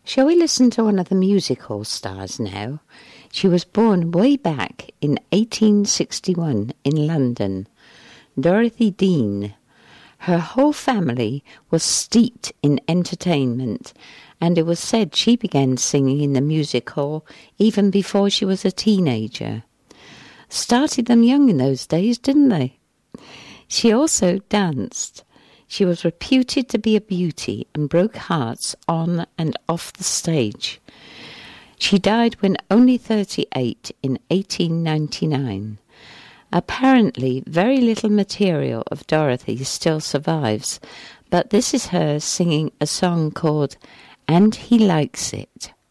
Shall we listen to one of the music hall stars now? She was born way back in 1861 in London. Dorothy Dean. Her whole family was steeped in entertainment, and it was said she began singing in the music hall even before she was a teenager. Started them young in those days, didn't they? She also danced. She was reputed to be a beauty and broke hearts on and off the stage. She died when only 38 in 1899. Apparently, very little material of Dorothy still survives, but this is her singing a song called "And He Likes It."